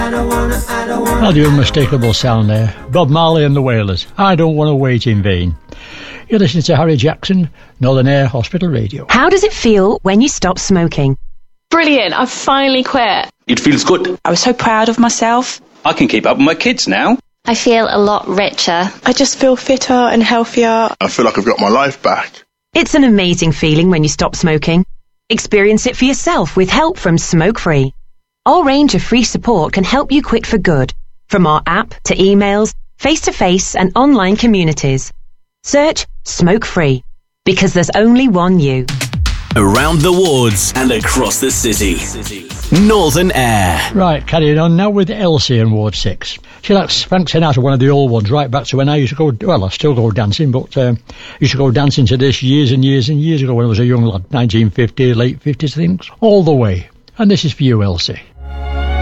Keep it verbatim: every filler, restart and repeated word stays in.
I don't wanna, I don't wanna. Now the unmistakable sound there. Bob Marley and the Wailers. I don't want to wait in vain. You're listening to Harry Jackson, Northern Air Hospital Radio. How does it feel when you stop smoking? Brilliant, I've finally quit. It feels good. I was so proud of myself. I can keep up with my kids now. I feel a lot richer. I just feel fitter and healthier. I feel like I've got my life back. It's an amazing feeling when you stop smoking. Experience it for yourself with help from Smoke Free. Our range of free support can help you quit for good, from our app to emails, face-to-face and online communities. Search Smoke Free, because there's only one you. Around the wards and across the city. Northern Air. Right, carrying on now with Elsie in Ward six. She likes Frank Sinatra, one of the old ones, right back to when I used to go, well, I still go dancing, but um, used to go dancing to this years and years and years ago when I was a young lad, nineteen fifty, late fifties, things, all the way. And this is for you, Elsie.